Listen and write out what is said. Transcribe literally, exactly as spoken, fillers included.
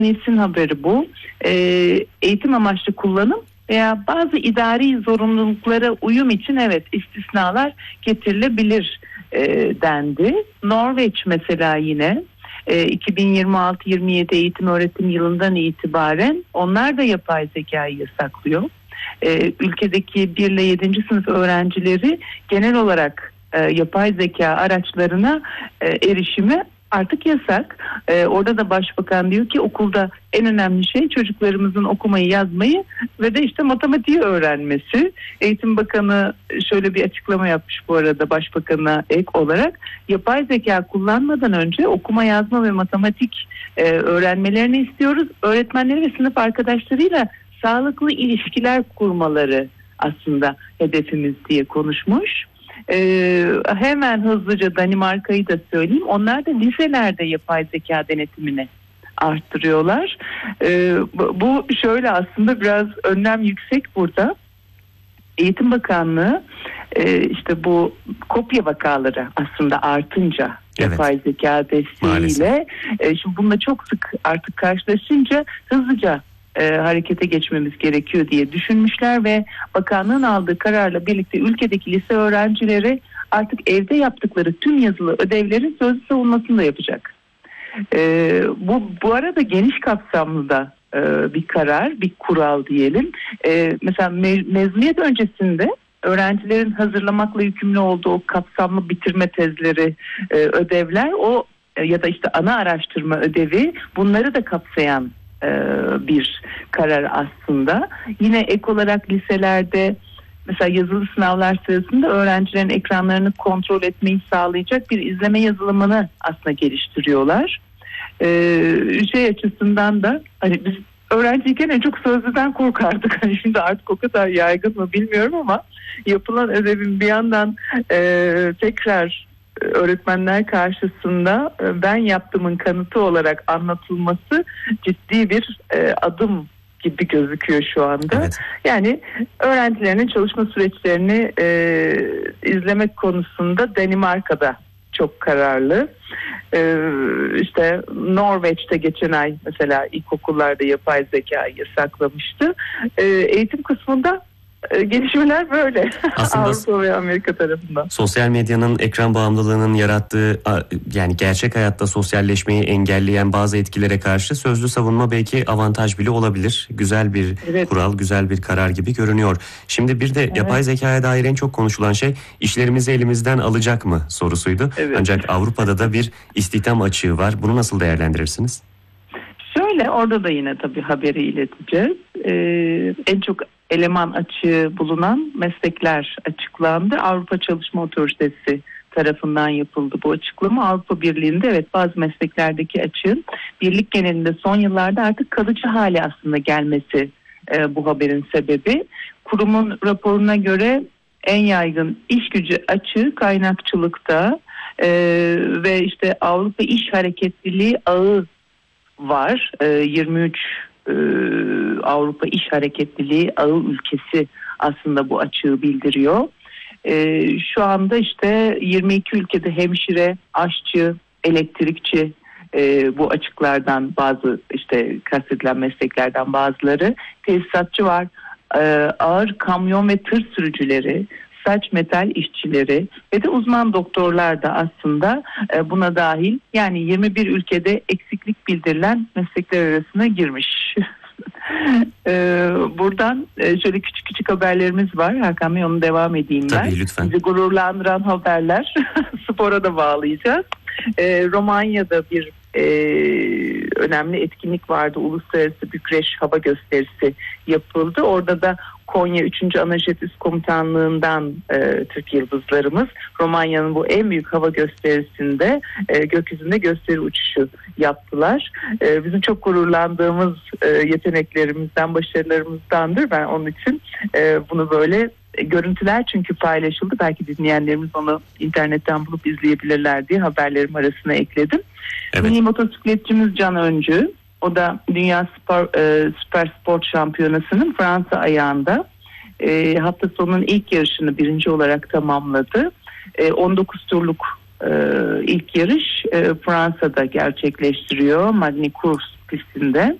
Nesin haberi bu. E, eğitim amaçlı kullanım veya bazı idari zorunluluklara uyum için evet istisnalar getirilebilir e, dendi. Norveç mesela yine e, iki bin yirmi altı yirmi yedi eğitim öğretim yılından itibaren onlar da yapay zekayı yasaklıyor. E, ülkedeki bir ile yedinci sınıf öğrencileri genel olarak e, yapay zeka araçlarına e, erişimi artık yasak. Ee, orada da başbakan diyor ki okulda en önemli şey çocuklarımızın okumayı, yazmayı ve de işte matematiği öğrenmesi. Eğitim Bakanı şöyle bir açıklama yapmış bu arada başbakana ek olarak. Yapay zeka kullanmadan önce okuma, yazma ve matematik e, öğrenmelerini istiyoruz. Öğretmenleri ve sınıf arkadaşlarıyla sağlıklı ilişkiler kurmaları aslında hedefimiz diye konuşmuş. Ee, hemen hızlıca Danimarka'yı da söyleyeyim. Onlar da liselerde yapay zeka denetimini arttırıyorlar. Ee, bu şöyle aslında biraz önlem yüksek burada. Eğitim Bakanlığı e, işte bu kopya vakaları aslında artınca evet. yapay zeka desteğiyle e, şimdi bununla çok sık artık karşılaşınca hızlıca E, harekete geçmemiz gerekiyor diye düşünmüşler ve bakanlığın aldığı kararla birlikte ülkedeki lise öğrencileri artık evde yaptıkları tüm yazılı ödevlerin sözlü savunmasını da yapacak. E, bu bu arada geniş kapsamlı da e, bir karar, bir kural diyelim. E, mesela me- mezuniyet öncesinde öğrencilerin hazırlamakla yükümlü olduğu o kapsamlı bitirme tezleri, e, ödevler o e, ya da işte ana araştırma ödevi bunları da kapsayan bir karar aslında. Yine ek olarak liselerde mesela yazılı sınavlar sırasında öğrencilerin ekranlarını kontrol etmeyi sağlayacak bir izleme yazılımını aslında geliştiriyorlar. Ee, şey açısından da hani biz öğrenciyken en çok sözlüden korkardık. Hani şimdi artık o kadar yaygın mı bilmiyorum ama yapılan ödevin bir yandan e, tekrar öğretmenler karşısında ben yaptığımın kanıtı olarak anlatılması ciddi bir e, adım gibi gözüküyor şu anda. Evet. Yani öğrencilerin çalışma süreçlerini e, izlemek konusunda Danimarka'da çok kararlı. E, işte Norveç'te geçen ay mesela ilkokullarda yapay zekayı yasaklamıştı. E, eğitim kısmında gelişmeler böyle Avrupa ve Amerika tarafından. Sosyal medyanın ekran bağımlılığının yarattığı yani gerçek hayatta sosyalleşmeyi engelleyen bazı etkilere karşı sözlü savunma belki avantaj bile olabilir. Güzel bir evet. kural, güzel bir karar gibi görünüyor. Şimdi bir de evet. yapay zekaya dair en çok konuşulan şey işlerimizi elimizden alacak mı sorusuydu. Evet. Ancak Avrupa'da da bir istihdam açığı var. Bunu nasıl değerlendirirsiniz? Şöyle orada da yine tabii haberi ileteceğiz. Ee, en çok eleman açığı bulunan meslekler açıklandı. Avrupa Çalışma Otoritesi tarafından yapıldı bu açıklama. Avrupa Birliği'nde evet bazı mesleklerdeki açığın birlik genelinde son yıllarda artık kalıcı hale aslında gelmesi e, bu haberin sebebi. Kurumun raporuna göre en yaygın iş gücü açığı kaynakçılıkta e, ve işte Avrupa İş Hareketliliği Ağı var. E, yirmi üç e, Avrupa İş Hareketliliği Ağı ülkesi aslında bu açığı bildiriyor. E, şu anda işte yirmi iki ülkede hemşire, aşçı, elektrikçi e, bu açıklardan bazı işte kastedilen mesleklerden bazıları. Tesisatçı var, e, ağır kamyon ve tır sürücüleri, saç metal işçileri ve de uzman doktorlar da aslında e, buna dahil. Yani yirmi bir ülkede eksiklik bildirilen meslekler arasına girmiş. e, buradan e, şöyle küçük küçük haberlerimiz var. Hakan Bey onu devam edeyim ben. Tabii lütfen. Bizi gururlandıran haberler. Spora da bağlayacağız. E, Romanya'da bir e, önemli etkinlik vardı. Uluslararası Bükreş Hava Gösterisi yapıldı. Orada da Konya üçüncü Anajet Üst Komutanlığından e, Türk yıldızlarımız Romanya'nın bu en büyük hava gösterisinde e, gökyüzünde gösteri uçuşu yaptılar. E, bizim çok gururlandığımız e, yeteneklerimizden, başarılarımızdandır. Ben onun için e, bunu böyle e, görüntüler çünkü paylaşıldı. Belki dinleyenlerimiz onu internetten bulup izleyebilirler diye haberlerim arasına ekledim. Evet. Milli motosikletçimiz Can Öncü. O da Dünya Spor, e, Süper Sport Şampiyonası'nın Fransa ayağında e, hafta sonunun ilk yarışını birinci olarak tamamladı. E, on dokuz turluk e, ilk yarış e, Fransa'da gerçekleştiriyor. Magny-Cours pistinde.